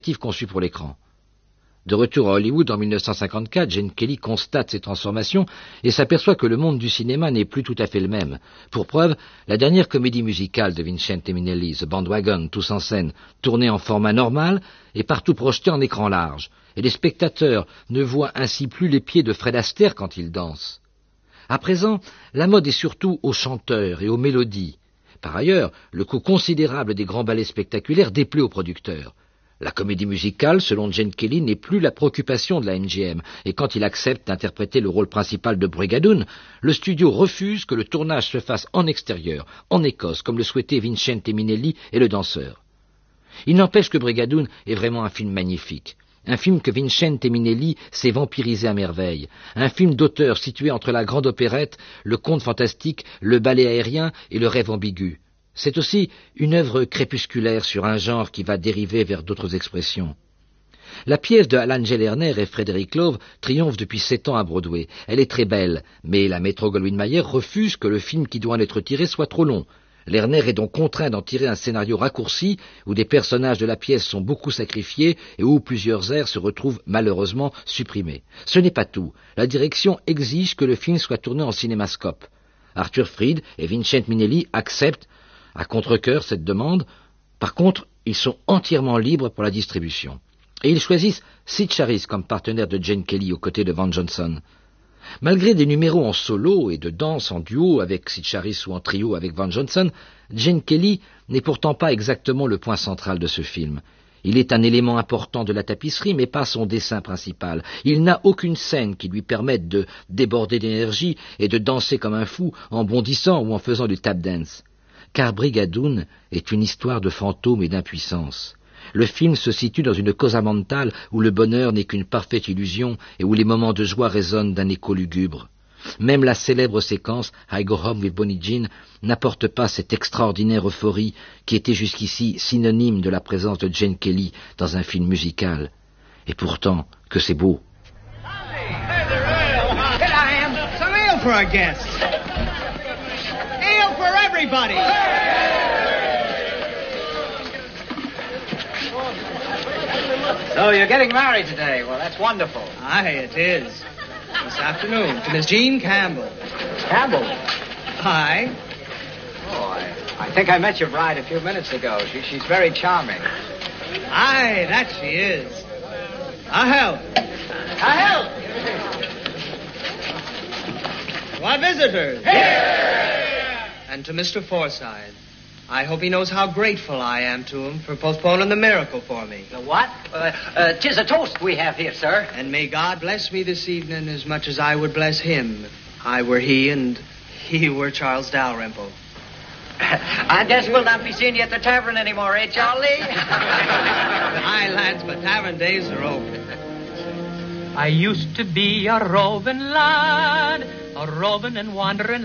conçu pour l'écran. De retour à Hollywood en 1954, Gene Kelly constate ces transformations et s'aperçoit que le monde du cinéma n'est plus tout à fait le même. Pour preuve, la dernière comédie musicale de Vincente Minnelli, The Bandwagon, Tous en scène, tournée en format normal, est partout projetée en écran large, et les spectateurs ne voient ainsi plus les pieds de Fred Astaire quand il danse. À présent, la mode est surtout aux chanteurs et aux mélodies. Par ailleurs, le coût considérable des grands ballets spectaculaires déplaît aux producteurs. La comédie musicale, selon Gene Kelly, n'est plus la préoccupation de la MGM, et quand il accepte d'interpréter le rôle principal de Brigadoon, le studio refuse que le tournage se fasse en extérieur, en Écosse, comme le souhaitaient Vincente Minnelli et le danseur. Il n'empêche que Brigadoon est vraiment un film magnifique. Un film que Vincente Minnelli sait vampiriser à merveille. Un film d'auteur situé entre la grande opérette, le conte fantastique, le ballet aérien et le rêve ambigu. C'est aussi une œuvre crépusculaire sur un genre qui va dériver vers d'autres expressions. La pièce de Alan Lerner et Frédéric Loewe triomphe depuis 7 ans à Broadway. Elle est très belle, mais la Metro-Goldwyn-Mayer refuse que le film qui doit en être tiré soit trop long. Lerner est donc contraint d'en tirer un scénario raccourci où des personnages de la pièce sont beaucoup sacrifiés et où plusieurs airs se retrouvent malheureusement supprimés. Ce n'est pas tout. La direction exige que le film soit tourné en cinémascope. Arthur Freed et Vincente Minnelli acceptent à contre-cœur cette demande. Par contre, ils sont entièrement libres pour la distribution. Et ils choisissent Sid Charisse comme partenaire de Gene Kelly aux côtés de Van Johnson. Malgré des numéros en solo et de danse en duo avec Sid Charisse ou en trio avec Van Johnson, Gene Kelly n'est pourtant pas exactement le point central de ce film. Il est un élément important de la tapisserie, mais pas son dessin principal. Il n'a aucune scène qui lui permette de déborder d'énergie et de danser comme un fou en bondissant ou en faisant du tap dance. Car Brigadoon est une histoire de fantômes et d'impuissance. Le film se situe dans une cosa mentale où le bonheur n'est qu'une parfaite illusion et où les moments de joie résonnent d'un écho lugubre. Même la célèbre séquence « I Go Home with Bonnie Jean » n'apporte pas cette extraordinaire euphorie qui était jusqu'ici synonyme de la présence de Gene Kelly dans un film musical. Et pourtant, que c'est beau. Some ale for our guests. Ale for everybody. So you're getting married today. Well, that's wonderful. Aye, it is. This afternoon to Miss Jean Campbell. Campbell? Aye. Oh, I think I met your bride a few minutes ago. She's very charming. Aye, that she is. A help. A help! What visitors? Here! And to Mr. Forsythe. I hope he knows how grateful I am to him for postponing the miracle for me. The what? 'Tis a toast we have here, sir. And may God bless me this evening as much as I would bless him if I were he and he were Charles Dalrymple. I guess we'll not be seeing you at the tavern anymore, eh, Charlie? Aye, lads, but tavern days are over. I used to be a roving lad, a roving and wandering